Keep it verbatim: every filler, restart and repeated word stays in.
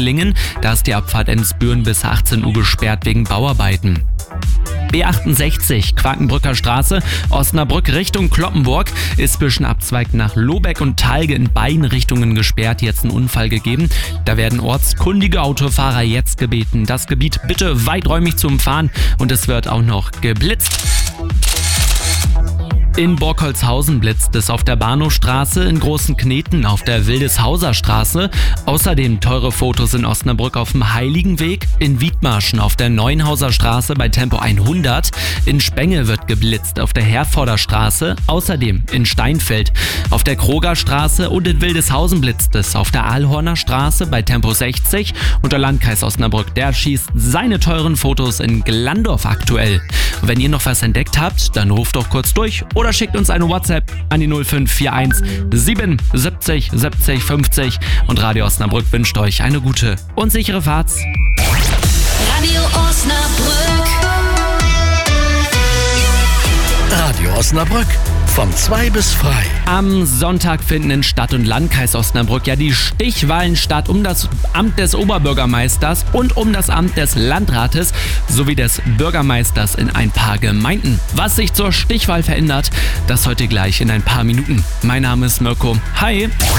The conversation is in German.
Dillingen. Da ist die Abfahrt Emsbüren bis achtzehn Uhr gesperrt wegen Bauarbeiten. B achtundsechzig, Quakenbrücker Straße, Osnabrück Richtung Cloppenburg, ist zwischen Abzweig nach Lobeck und Talge in beiden Richtungen gesperrt. Jetzt ein Unfall gegeben. Da werden ortskundige Autofahrer jetzt gebeten, das Gebiet bitte weiträumig zu umfahren, und es wird auch noch geblitzt. In Borkholzhausen blitzt es auf der Bahnhofstraße, in Großen Kneten auf der Wildeshauser Straße. Außerdem teure Fotos in Osnabrück auf dem Heiligenweg, in Wiedmarschen auf der Neuenhauser Straße bei Tempo hundert. In Spenge wird geblitzt auf der Herforder Straße, außerdem in Steinfeld auf der Kroger Straße, und in Wildeshausen blitzt es auf der Aalhorner Straße bei Tempo sechzig. Und der Landkreis Osnabrück, der schießt seine teuren Fotos in Glandorf aktuell. Und wenn ihr noch was entdeckt habt, dann ruft doch kurz durch oder schickt uns eine WhatsApp an die null fünf vier eins sieben siebzig siebzig fünfzig, und Radio Osnabrück wünscht euch eine gute und sichere Fahrt. Radio Osnabrück. Radio Osnabrück, von zwei bis frei. Am Sonntag finden in Stadt- und Landkreis Osnabrück ja die Stichwahlen statt um das Amt des Oberbürgermeisters und um das Amt des Landrates sowie des Bürgermeisters in ein paar Gemeinden. Was sich zur Stichwahl verändert, das heute gleich in ein paar Minuten. Mein Name ist Mirko. Hi!